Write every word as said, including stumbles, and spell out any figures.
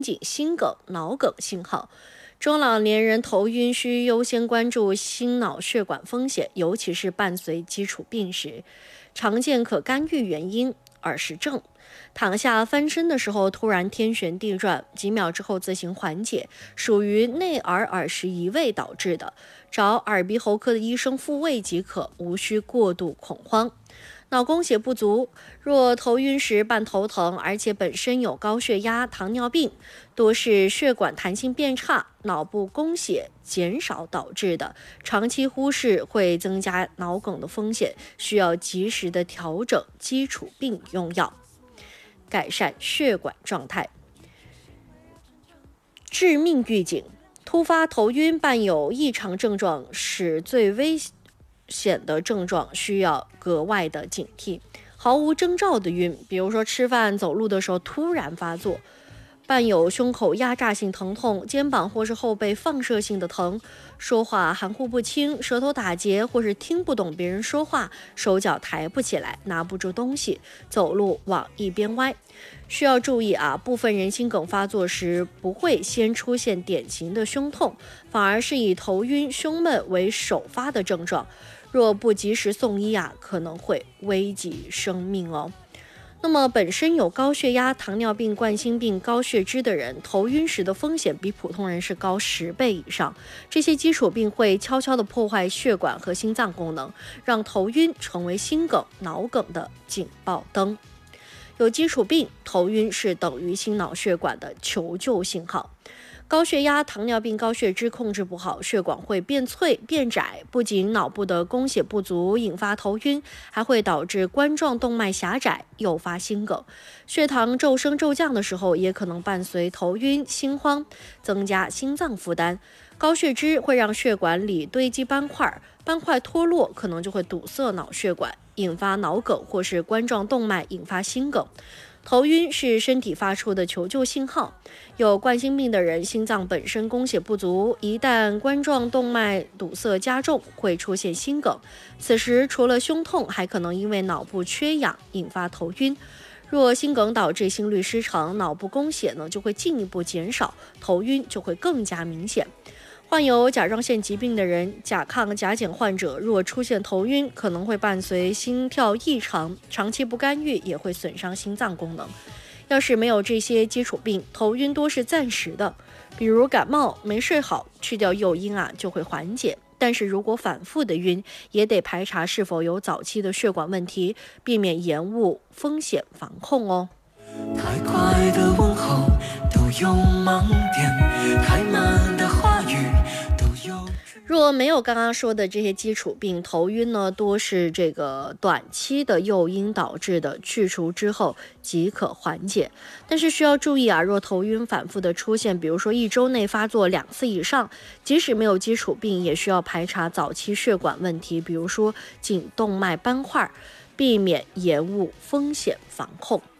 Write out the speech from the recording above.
颈、心梗、脑梗信号。中老年人头晕需优先关注心脑血管风险，尤其是伴随基础病时。常见可干预原因：耳石症，躺下翻身的时候突然天旋地转，几秒之后自行缓解，属于内耳耳石移位导致的，找耳鼻喉科的医生复位即可，无需过度恐慌。脑供血不足，若头晕时伴头疼，而且本身有高血压、糖尿病，多是血管弹性变差、脑部供血减少导致的，长期忽视会增加脑梗的风险，需要及时的调整基础病用药，改善血管状态。致命预警：突发头晕伴有异常症状，是最危险的症状，需要格外的警惕。毫无征兆的晕，比如说吃饭走路的时候突然发作，伴有胸口压榨性疼痛，肩膀或是后背放射性的疼，说话含糊不清，舌头打结，或是听不懂别人说话，手脚抬不起来，拿不住东西，走路往一边歪。需要注意啊，部分人心梗发作时不会先出现典型的胸痛，反而是以头晕、胸闷为首发的症状。若不及时送医啊，可能会危及生命哦。那么本身有高血压、糖尿病、冠心病、高血脂的人，头晕时的风险比普通人是高十倍以上。这些基础病会悄悄地破坏血管和心脏功能，让头晕成为心梗、脑梗的警报灯。有基础病，头晕是等于心脑血管的求救信号。高血压、糖尿病、高血脂控制不好，血管会变脆、变窄，不仅脑部的供血不足引发头晕，还会导致冠状动脉狭窄，诱发心梗。血糖骤升骤降的时候，也可能伴随头晕、心慌，增加心脏负担。高血脂会让血管里堆积斑块，斑块脱落可能就会堵塞脑血管，引发脑梗或是冠状动脉引发心梗。头晕是身体发出的求救信号。有冠心病的人，心脏本身供血不足，一旦冠状动脉堵塞加重，会出现心梗。此时除了胸痛，还可能因为脑部缺氧引发头晕。若心梗导致心律失常，脑部供血呢就会进一步减少，头晕就会更加明显。患有甲状腺疾病的人，甲亢、甲减患者若出现头晕，可能会伴随心跳异常，长期不干预也会损伤心脏功能。要是没有这些基础病，头晕多是暂时的，比如感冒没睡好，吃掉诱因啊就会缓解。但是如果反复的晕，也得排查是否有早期的血管问题，避免延误风险防控哦。 太快的问候都有盲点，太慢的话语都有。 若没有刚刚说的这些基础病，头晕呢多是这个短期的诱因导致的，去除之后即可缓解。但是需要注意啊，若头晕反复的出现，比如说一周内发作两次以上，即使没有基础病，也需要排查早期血管问题，比如说颈动脉斑块，避免延误风险防控。